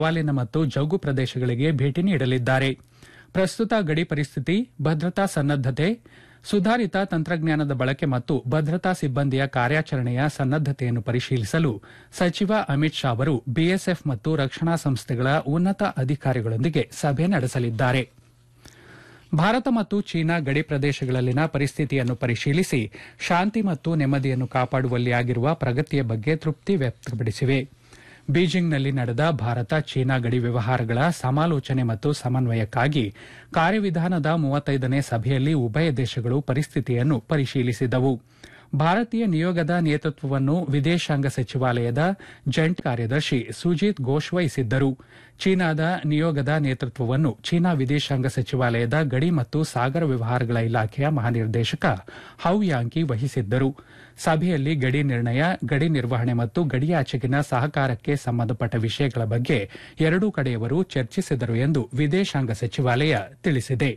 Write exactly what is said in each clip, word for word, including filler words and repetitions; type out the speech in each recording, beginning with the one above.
ಸವಾಲಿನ ಮತ್ತು ಜೌಗು ಪ್ರದೇಶಗಳಿಗೆ ಭೇಟಿ ನೀಡಲಿದ್ದಾರೆ. ಪ್ರಸ್ತುತ ಗಡಿ ಪರಿಸ್ಥಿತಿ, ಭದ್ರತಾ ಸನ್ನದ್ದತೆ, ಸುಧಾರಿತ ತಂತ್ರಜ್ಞಾನದ ಬಳಕೆ ಮತ್ತು ಭದ್ರತಾ ಸಿಬ್ಬಂದಿಯ ಕಾರ್ಯಾಚರಣೆಯ ಸನ್ನದ್ದತೆಯನ್ನು ಪರಿಶೀಲಿಸಲು ಸಚಿವ ಅಮಿತ್ ಶಾ ಅವರು ಬಿಎಸ್ಎಫ್ ಮತ್ತು ರಕ್ಷಣಾ ಸಂಸ್ಥೆಗಳ ಉನ್ನತ ಅಧಿಕಾರಿಗಳೊಂದಿಗೆ ಸಭೆ ನಡೆಸಲಿದ್ದಾರೆ. ಭಾರತ ಮತ್ತು ಚೀನಾ ಗಡಿ ಪ್ರದೇಶಗಳಲ್ಲಿನ ಪರಿಸ್ಥಿತಿಯನ್ನು ಪರಿಶೀಲಿಸಿ ಶಾಂತಿ ಮತ್ತು ನೆಮ್ಮದಿಯನ್ನು ಕಾಪಾಡುವಲ್ಲಿ ಆಗಿರುವ ಪ್ರಗತಿಯ ಬಗ್ಗೆ ತೃಪ್ತಿ ವ್ಯಕ್ತಪಡಿಸಿವೆ. ಬೀಜಿಂಗ್ನಲ್ಲಿ ನಡೆದ ಭಾರತ ಚೀನಾ ಗಡಿ ವ್ಯವಹಾರಗಳ ಸಮಾಲೋಚನೆ ಮತ್ತು ಸಮನ್ವಯಕ್ಕಾಗಿ ಕಾರ್ಯವಿಧಾನದ ಮೂವತ್ತೈದನೇ ಸಭೆಯಲ್ಲಿ ಉಭಯ ದೇಶಗಳು ಪರಿಸ್ಥಿತಿಯನ್ನು ಪರಿಶೀಲಿಸಿದವು. ಭಾರತೀಯ ನಿಯೋಗದ ನೇತೃತ್ವವನ್ನು ವಿದೇಶಾಂಗ ಸಚಿವಾಲಯದ ಜಂಟಿ ಕಾರ್ಯದರ್ಶಿ ಸುಜಿತ್ ಘೋಷ್ ವಹಿಸಿದ್ದರು. ಚೀನಾದ ನಿಯೋಗದ ನೇತೃತ್ವವನ್ನು ಚೀನಾ ವಿದೇಶಾಂಗ ಸಚಿವಾಲಯದ ಗಡಿ ಮತ್ತು ಸಾಗರ ವ್ಯವಹಾರಗಳ ಇಲಾಖೆಯ ಮಹಾನಿರ್ದೇಶಕ ಹೌ ಯಾಂಕಿ ವಹಿಸಿದ್ದರು. ಸಭೆಯಲ್ಲಿ ಗಡಿ ನಿರ್ಣಯ, ಗಡಿ ನಿರ್ವಹಣೆ ಮತ್ತು ಗಡಿಯಾಚೆಗಿನ ಸಹಕಾರಕ್ಕೆ ಸಂಬಂಧಪಟ್ಟ ವಿಷಯಗಳ ಬಗ್ಗೆ ಎರಡೂ ಕಡೆಯವರು ಚರ್ಚಿಸಿದರು ಎಂದು ವಿದೇಶಾಂಗ ಸಚಿವಾಲಯ ತಿಳಿಸಿದೆ.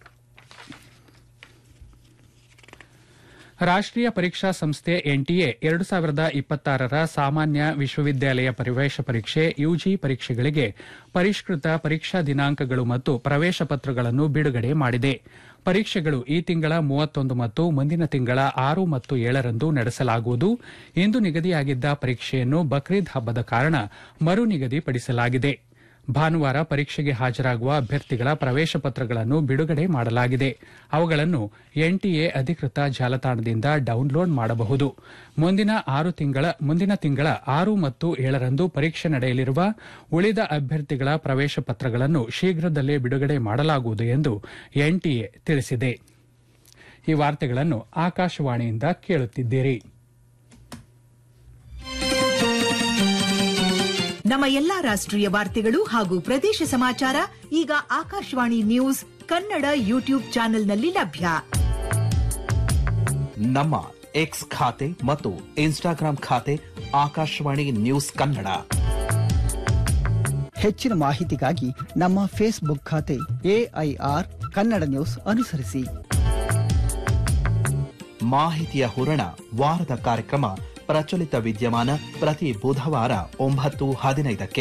ರಾಷ್ಟೀಯ ಪರೀಕ್ಷಾ ಸಂಸ್ಥೆ ಎನ್ಟಿಎ ಎರಡು ಸಾವಿರದ ಇಪ್ಪತ್ತಾರರ ಸಾಮಾನ್ಯ ವಿಶ್ವವಿದ್ಯಾಲಯ ಪ್ರವೇಶ ಪರೀಕ್ಷೆ ಯುಜಿ ಪರೀಕ್ಷೆಗಳಿಗೆ ಪರಿಷ್ಕೃತ ಪರೀಕ್ಷಾ ದಿನಾಂಕಗಳು ಮತ್ತು ಪ್ರವೇಶ ಪತ್ರಗಳನ್ನು ಬಿಡುಗಡೆ ಮಾಡಿದೆ. ಪರೀಕ್ಷೆಗಳು ಈ ತಿಂಗಳ ಮೂವತ್ತೊಂದು ಮತ್ತು ಮುಂದಿನ ತಿಂಗಳ ಆರು ಮತ್ತು ಏಳರಂದು ನಡೆಸಲಾಗುವುದು. ಇಂದು ನಿಗದಿಯಾಗಿದ್ದ ಪರೀಕ್ಷೆಯನ್ನು ಬಕ್ರೀದ್ ಹಬ್ಬದ ಕಾರಣ ಮರು ನಿಗದಿಪಡಿಸಲಾಗಿದೆ. ಭಾನುವಾರ ಪರೀಕ್ಷೆಗೆ ಹಾಜರಾಗುವ ಅಭ್ಯರ್ಥಿಗಳ ಪ್ರವೇಶ ಪತ್ರಗಳನ್ನು ಬಿಡುಗಡೆ ಮಾಡಲಾಗಿದೆ. ಅವುಗಳನ್ನು ಎನ್ಟಿಎ ಅಧಿಕೃತ ಜಾಲತಾಣದಿಂದ ಡೌನ್ಲೋಡ್ ಮಾಡಬಹುದು. ಮುಂದಿನ ಆರು ತಿಂಗಳ ಮುಂದಿನ ತಿಂಗಳ ಆರು ಮತ್ತು ಏಳರಂದು ಪರೀಕ್ಷೆ ನಡೆಯಲಿರುವ ಉಳಿದ ಅಭ್ಯರ್ಥಿಗಳ ಪ್ರವೇಶ ಪತ್ರಗಳನ್ನು ಶೀಘ್ರದಲ್ಲೇ ಬಿಡುಗಡೆ ಮಾಡಲಾಗುವುದು ಎಂದು ಎನ್ಟಿಎ ತಿಳಿಸಿದೆ. ಈ ವಾರ್ತೆಗಳನ್ನು ಆಕಾಶವಾಣಿಯಿಂದ ಕೇಳುತ್ತಿದ್ದೀರಿ. ನಮ್ಮ ಎಲ್ಲಾ ರಾಷ್ಟ್ರೀಯ ವಾರ್ತೆಗಳು ಹಾಗೂ ಪ್ರದೇಶ ಸಮಾಚಾರ ಈಗ ಆಕಾಶವಾಣಿ ನ್ಯೂಸ್ ಕನ್ನಡ ಯೂಟ್ಯೂಬ್ ಚಾನೆಲ್ನಲ್ಲಿ ಲಭ್ಯ. ನಮ್ಮ ಎಕ್ಸ್ ಖಾತೆ ಮತ್ತು ಇನ್ಸ್ಟಾಗ್ರಾಂ ಖಾತೆ ಆಕಾಶವಾಣಿ ನ್ಯೂಸ್ ಕನ್ನಡ. ಹೆಚ್ಚಿನ ಮಾಹಿತಿಗಾಗಿ ನಮ್ಮ ಫೇಸ್ಬುಕ್ ಖಾತೆ ಎಐಆರ್ ಕನ್ನಡ ನ್ಯೂಸ್ ಅನುಸರಿಸಿ. ಮಾಹಿತಿಯ ಹೂರಣ ವಾರದ ಕಾರ್ಯಕ್ರಮ ಪ್ರಚಲಿತ ವಿದ್ಯಮಾನ ಪ್ರತಿ ಬುಧವಾರ ಒಂಬತ್ತು ಹದಿನೈದಕ್ಕೆ.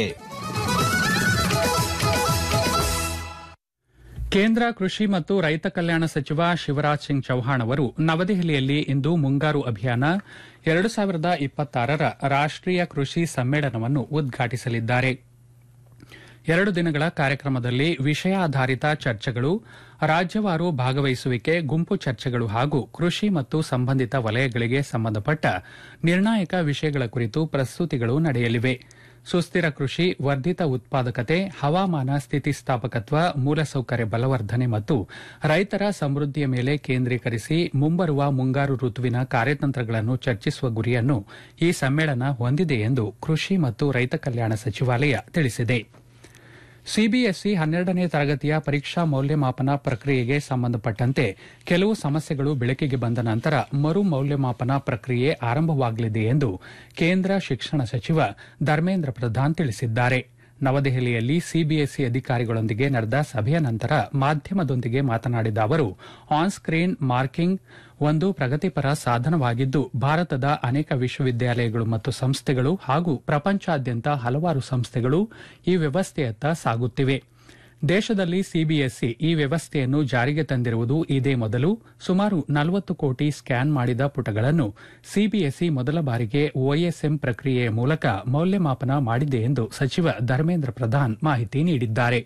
ಕೇಂದ್ರ ಕೃಷಿ ಮತ್ತು ರೈತ ಕಲ್ಯಾಣ ಸಚಿವ ಶಿವರಾಜ್ ಸಿಂಗ್ ಚೌಹಾಣ್ ಅವರು ನವದೆಹಲಿಯಲ್ಲಿ ಇಂದು ಮುಂಗಾರು ಅಭಿಯಾನ ಎರಡು ಸಾವಿರದ ಇಪ್ಪತ್ತಾರರ ರಾಷ್ಟೀಯ ಕೃಷಿ ಸಮ್ಮೇಳನವನ್ನು ಉದ್ಘಾಟಿಸಲಿದ್ದಾರೆ. ಎರಡು ದಿನಗಳ ಕಾರ್ಯಕ್ರಮದಲ್ಲಿ ವಿಷಯಾಧಾರಿತ ಚರ್ಚೆಗಳು, ರಾಜ್ಯವಾರು ಭಾಗವಹಿಸುವಿಕೆ, ಗುಂಪು ಚರ್ಚೆಗಳು ಹಾಗೂ ಕೃಷಿ ಮತ್ತು ಸಂಬಂಧಿತ ವಲಯಗಳಿಗೆ ಸಂಬಂಧಪಟ್ಟ ನಿರ್ಣಾಯಕ ವಿಷಯಗಳ ಕುರಿತು ಪ್ರಸ್ತುತಿಗಳು ನಡೆಯಲಿವೆ. ಸುಸ್ಥಿರ ಕೃಷಿ, ವರ್ಧಿತ ಉತ್ಪಾದಕತೆ, ಹವಾಮಾನ ಸ್ಥಿತಿಸ್ಥಾಪಕತ್ವ, ಮೂಲಸೌಕರ್ಯ ಬಲವರ್ಧನೆ ಮತ್ತು ರೈತರ ಸಮೃದ್ಧಿಯ ಮೇಲೆ ಕೇಂದ್ರೀಕರಿಸಿ ಮುಂಬರುವ ಮುಂಗಾರು ಋತುವಿನ ಕಾರ್ಯತಂತ್ರಗಳನ್ನು ಚರ್ಚಿಸುವ ಗುರಿಯನ್ನು ಈ ಸಮ್ಮೇಳನ ಹೊಂದಿದೆ ಎಂದು ಕೃಷಿ ಮತ್ತು ರೈತ ಕಲ್ಯಾಣ ಸಚಿವಾಲಯ ತಿಳಿಸಿದೆ. ಸಿಬಿಎಸ್ಇ ಹನ್ನೆರಡನೇ ತರಗತಿಯ ಪರೀಕ್ಷಾ ಮೌಲ್ಯಮಾಪನ ಪ್ರಕ್ರಿಯೆಗೆ ಸಂಬಂಧಪಟ್ಟಂತೆ ಕೆಲವು ಸಮಸ್ಯೆಗಳು ಬೆಳಕಿಗೆ ಬಂದ ನಂತರ ಮರು ಮೌಲ್ಯಮಾಪನ ಪ್ರಕ್ರಿಯೆ ಆರಂಭವಾಗಲಿದೆ ಎಂದು ಕೇಂದ್ರ ಶಿಕ್ಷಣ ಸಚಿವ ಧರ್ಮೇಂದ್ರ ಪ್ರಧಾನ್ ತಿಳಿಸಿದ್ದಾರೆ. ನವದೆಹಲಿಯಲ್ಲಿ ಸಿಬಿಎಸ್ಇ ಅಧಿಕಾರಿಗಳೊಂದಿಗೆ ನಡೆದ ಸಭೆಯ ನಂತರ ಮಾಧ್ಯಮದೊಂದಿಗೆ ಮಾತನಾಡಿದ ಅವರು, ಆನ್ ಸ್ಕ್ರೀನ್ ಮಾರ್ಕಿಂಗ್ ಒಂದು ಪ್ರಗತಿಪರ ಸಾಧನವಾಗಿದ್ದು ಭಾರತದ ಅನೇಕ ವಿಶ್ವವಿದ್ಯಾಲಯಗಳು ಮತ್ತು ಸಂಸ್ಥೆಗಳು ಹಾಗೂ ಪ್ರಪಂಚಾದ್ಯಂತ ಹಲವಾರು ಸಂಸ್ಥೆಗಳು ಈ ವ್ಯವಸ್ಥೆಯತ್ತ ಸಾಗುತ್ತಿವೆ. ದೇಶದಲ್ಲಿ ಸಿಬಿಎಸ್ಇ ಈ ವ್ಯವಸ್ಥೆಯನ್ನು ಜಾರಿಗೆ ತಂದಿರುವುದು ಇದೇ ಮೊದಲು. ಸುಮಾರು ನಲವತ್ತು ಕೋಟಿ ಸ್ಕ್ಯಾನ್ ಮಾಡಿದ ಪುಟಗಳನ್ನು ಸಿಬಿಎಸ್ಇ ಮೊದಲ ಬಾರಿಗೆ ಒಎಸ್ಎಂ ಪ್ರಕ್ರಿಯೆಯ ಮೂಲಕ ಮೌಲ್ಯಮಾಪನ ಮಾಡಿದೆ ಎಂದು ಸಚಿವ ಧರ್ಮೇಂದ್ರ ಪ್ರಧಾನ್ ಮಾಹಿತಿ ನೀಡಿದ್ದಾರೆ.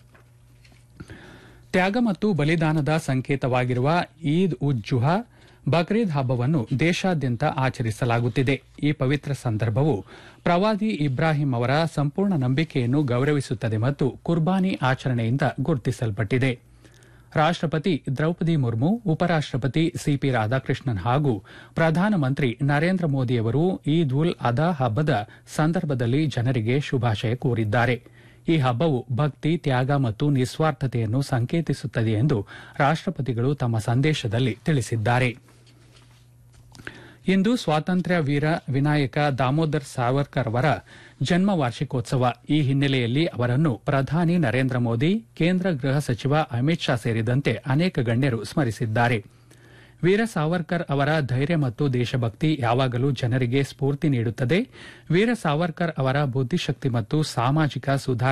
ತ್ಯಾಗ ಮತ್ತು ಬಲಿದಾನದ ಸಂಕೇತವಾಗಿರುವ ಈದ್ ಉಜ್ ಜುಹಾ ಬಕ್ರೀದ್ ಹಬ್ಬವನ್ನು ದೇಶಾದ್ಯಂತ ಆಚರಿಸಲಾಗುತ್ತಿದೆ. ಈ ಪವಿತ್ರ ಸಂದರ್ಭವು ಪ್ರವಾದಿ ಇಬ್ರಾಹಿಂ ಅವರ ಸಂಪೂರ್ಣ ನಂಬಿಕೆಯನ್ನು ಗೌರವಿಸುತ್ತದೆ ಮತ್ತು ಕುರ್ಬಾನಿ ಆಚರಣೆಯಿಂದ ಗುರುತಿಸಲ್ಪಟ್ಟಿದೆ. ರಾಷ್ಟಪತಿ ದ್ರೌಪದಿ ಮುರ್ಮು, ಉಪರಾಷ್ಟಪತಿ ಸಿಪಿ ರಾಧಾಕೃಷ್ಣನ್ ಹಾಗೂ ಪ್ರಧಾನಮಂತ್ರಿ ನರೇಂದ್ರ ಮೋದಿಯವರು ಈದ್ ಉಲ್ ಅಧಾ ಹಬ್ಬದ ಸಂದರ್ಭದಲ್ಲಿ ಜನರಿಗೆ ಶುಭಾಶಯ ಕೋರಿದ್ದಾರೆ. ಈ ಹಬ್ಬವು ಭಕ್ತಿ, ತ್ಯಾಗ ಮತ್ತು ನಿಸ್ವಾರ್ಥತೆಯನ್ನು ಸಂಕೇತಿಸುತ್ತದೆ ಎಂದು ರಾಷ್ಟಪತಿಗಳು ತಮ್ಮ ಸಂದೇಶದಲ್ಲಿ ತಿಳಿಸಿದ್ದಾರೆ. ಇಂದು ಸ್ವಾತಂತ್ರ್ಯ ವೀರ ವಿನಾಯಕ ದಾಮೋದರ್ ಸಾವರ್ಕರ್ ಅವರ ಜನ್ಮ ವಾರ್ಷಿಕೋತ್ಸವ. ಈ ಹಿನ್ನೆಲೆಯಲ್ಲಿ ಅವರನ್ನು ಪ್ರಧಾನಿ ನರೇಂದ್ರ ಮೋದಿ, ಕೇಂದ್ರ ಗೃಹ ಸಚಿವ ಅಮಿತ್ ಶಾ ಸೇರಿದಂತೆ ಅನೇಕ ಗಣ್ಯರು ಸ್ಮರಿಸಿದ್ದಾರೆ. ವೀರ ಸಾವರ್ಕರ್ ಅವರ ಧೈರ್ಯ ಮತ್ತು ದೇಶಭಕ್ತಿ ಯಾವಾಗಲೂ ಜನರಿಗೆ ಸ್ಫೂರ್ತಿ ನೀಡುತ್ತದೆ. ವೀರ ಸಾವರ್ಕರ್ ಅವರ ಬುದ್ದಿಶಕ್ತಿ ಮತ್ತು ಸಾಮಾಜಿಕ ಸುಧಾರಣೆ